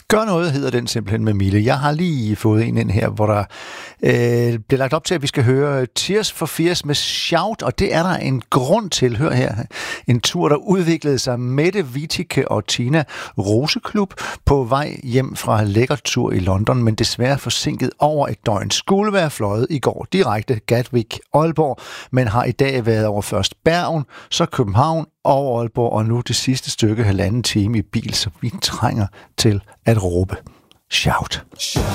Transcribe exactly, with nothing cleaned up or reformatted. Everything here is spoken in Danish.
Gør noget hedder den simpelthen med Mille. Jeg har lige fået en ind her, hvor der øh, bliver lagt op til, at vi skal høre Tears for Fears med Shout, og det er der en grund til. Hør her. En tur, der udviklede sig Mette Witticke og Tina Roseklub på vej hjem fra lækker tur i London, men desværre forsinket over et døgn. Skulle være fløjet i går direkte Gatwick-Aalborg, men har i dag været over først Bergen, så København og Aalborg, og nu det sidste stykke halvanden time i bil, så vi trænger til at råbe. Shout. Shout.